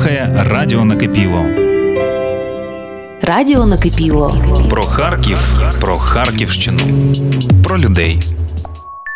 слухає Радіо Накипіло. Радіо Накипіло. Про Харків, про Харківщину, про людей.